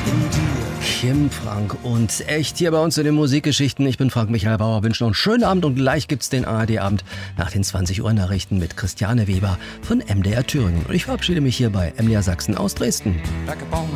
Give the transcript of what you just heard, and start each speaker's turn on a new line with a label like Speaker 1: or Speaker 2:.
Speaker 1: Kim Frank und echt hier bei uns in den Musikgeschichten. Ich bin Frank Michael Bauer, wünsche noch einen schönen Abend und gleich gibt's den ARD-Abend nach den 20 Uhr Nachrichten mit Christiane Weber von MDR Thüringen. Und ich verabschiede mich hier bei MDR Sachsen aus Dresden.